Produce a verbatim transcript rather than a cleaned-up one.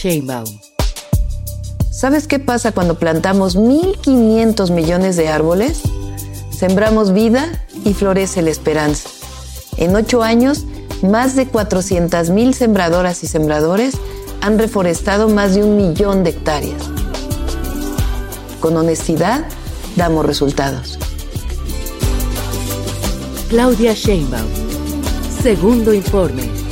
Sheinbaum. ¿Sabes qué pasa cuando plantamos mil quinientos millones de árboles? Sembramos vida y florece la esperanza. En ocho años, más de cuatrocientas mil sembradoras y sembradores han reforestado más de un millón de hectáreas. Con honestidad, damos resultados. Claudia Sheinbaum. Segundo informe.